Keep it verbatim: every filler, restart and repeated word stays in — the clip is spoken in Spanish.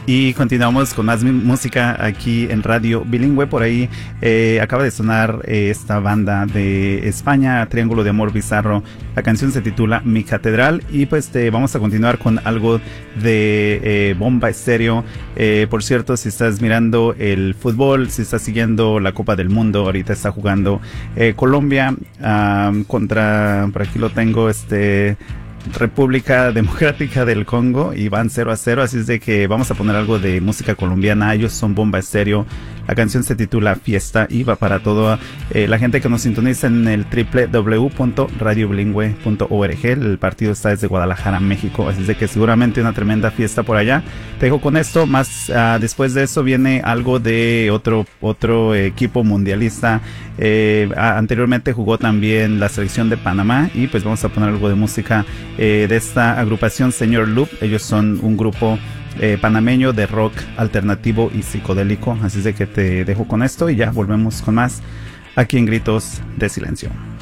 Y continuamos con más música aquí en Radio Bilingüe. Por ahí eh, acaba de sonar eh, esta banda de España, Triángulo de Amor Bizarro. La canción se titula Mi Catedral. Y pues te vamos a continuar con algo de eh, Bomba Estéreo. Eh, por cierto, si estás mirando el fútbol, si estás siguiendo la Copa del Mundo, ahorita está jugando eh, Colombia um, contra, por aquí lo tengo, este... República Democrática del Congo, y van cero a cero, así es de que vamos a poner algo de música colombiana. Ellos son Bomba Estéreo. La canción se titula Fiesta y va para toda eh, la gente que nos sintoniza en el doble u doble u doble u punto radio bilingüe punto org. El partido está desde Guadalajara, México, así es de que seguramente una tremenda fiesta por allá. Te dejo con esto, más uh, después de eso viene algo de otro otro equipo mundialista. Eh, anteriormente jugó también la selección de Panamá, y pues vamos a poner algo de música eh, de esta agrupación Señor Loop. Ellos son un grupo eh, panameño de rock alternativo y psicodélico, así es de que te dejo con esto y ya volvemos con más aquí en Gritos de Silencio.